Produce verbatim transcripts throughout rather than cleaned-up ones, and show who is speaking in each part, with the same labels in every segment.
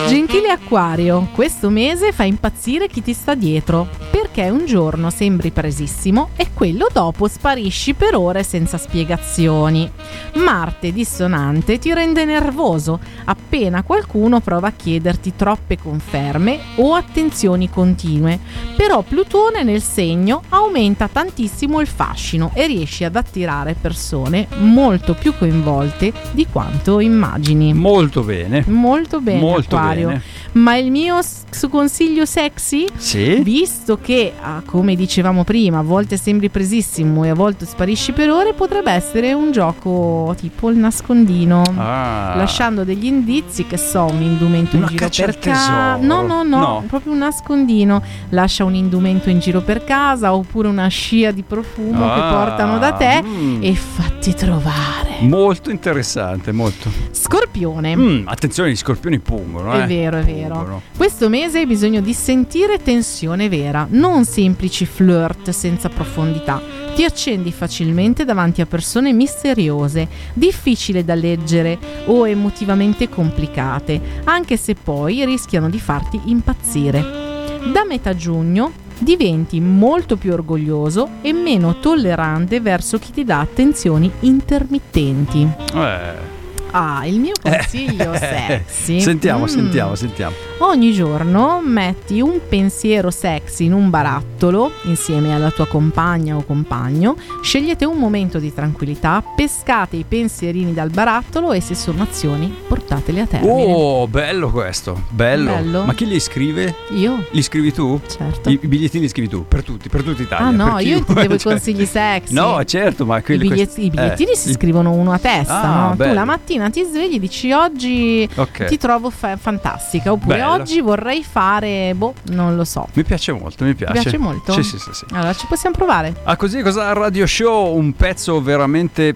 Speaker 1: Gentile Acquario, questo mese fa impazzire chi ti sta dietro, perché un giorno sembri presissimo e quello dopo sparisci per ore senza spiegazioni. Marte dissonante ti rende nervoso appena qualcuno prova a chiederti troppe conferme o attenzioni continue, però Plutone nel segno aumenta tantissimo il fascino e riesci ad attirare persone molto più coinvolte di quanto immagini.
Speaker 2: Molto bene.
Speaker 1: Molto bene,
Speaker 2: Molto
Speaker 1: Acquario.
Speaker 2: bene.
Speaker 1: Ma il mio s- consiglio sexy?
Speaker 2: Sì.
Speaker 1: Visto che, ah, come dicevamo prima, a volte sembri presissimo e a volte sparisci per ore, potrebbe essere un gioco tipo il nascondino.
Speaker 2: Ah.
Speaker 1: Lasciando degli indizi, che so, un indumento
Speaker 2: Una
Speaker 1: in giro
Speaker 2: caccia
Speaker 1: per
Speaker 2: al
Speaker 1: casa.
Speaker 2: tesoro.
Speaker 1: No, no, no,
Speaker 2: No.
Speaker 1: proprio un nascondino. Lascia un indumento in giro per casa oppure una scia di profumo
Speaker 2: Ah.
Speaker 1: che portano da te
Speaker 2: Mm.
Speaker 1: e fatti trovare.
Speaker 2: Molto interessante, molto.
Speaker 1: Scorpione.
Speaker 2: Mm, attenzione, gli scorpioni pungono, eh.
Speaker 1: È vero, è vero.
Speaker 2: Pungono.
Speaker 1: Questo mese hai bisogno di sentire tensione vera, non semplici flirt senza profondità. Ti accendi facilmente davanti a persone misteriose, difficili da leggere o emotivamente complicate, anche se poi rischiano di farti impazzire. Da metà giugno diventi molto più orgoglioso e meno tollerante verso chi ti dà attenzioni intermittenti.
Speaker 2: Eh.
Speaker 1: Ah, il mio consiglio sexy.
Speaker 2: Sentiamo,
Speaker 1: Mm.
Speaker 2: sentiamo, sentiamo.
Speaker 1: Ogni giorno metti un pensiero sexy in un barattolo insieme alla tua compagna o compagno, scegliete un momento di tranquillità, pescate i pensierini dal barattolo e se sono azioni portatele a termine.
Speaker 2: Oh, bello questo, bello.
Speaker 1: Bello.
Speaker 2: Ma chi li scrive?
Speaker 1: Io?
Speaker 2: Li scrivi tu?
Speaker 1: Certo.
Speaker 2: I, i bigliettini li scrivi tu, per tutti, per tutta Italia.
Speaker 1: Ah no,
Speaker 2: per
Speaker 1: io
Speaker 2: chiunque,
Speaker 1: intendevo i
Speaker 2: cioè-
Speaker 1: consigli sexy.
Speaker 2: No, certo, ma
Speaker 1: I,
Speaker 2: quelli
Speaker 1: biglietti-
Speaker 2: questi-
Speaker 1: i bigliettini
Speaker 2: eh,
Speaker 1: si
Speaker 2: i-
Speaker 1: scrivono uno a testa,
Speaker 2: Ah,
Speaker 1: no?
Speaker 2: bello.
Speaker 1: Tu la mattina ti svegli e dici oggi
Speaker 2: Ok.
Speaker 1: ti trovo fa- fantastica, oppure
Speaker 2: Bello.
Speaker 1: oggi vorrei fare, boh, non lo so.
Speaker 2: Mi piace molto, mi piace.
Speaker 1: Ti piace molto?
Speaker 2: Sì, sì, sì, sì.
Speaker 1: Allora ci possiamo provare.
Speaker 2: Ah, così cosa radio show, un pezzo veramente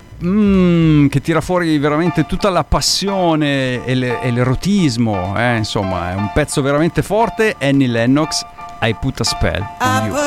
Speaker 2: mm, che tira fuori veramente tutta la passione e, le- e l'erotismo, eh, insomma, è un pezzo veramente forte. Annie Lennox, I Put a Spell on You.